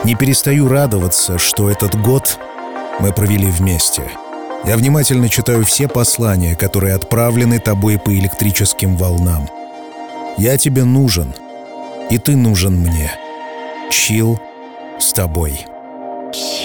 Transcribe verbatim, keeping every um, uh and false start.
Не перестаю радоваться, что этот год мы провели вместе. Я внимательно читаю все послания, которые отправлены тобой по электрическим волнам. Я тебе нужен, и ты нужен мне. Чилл с тобой.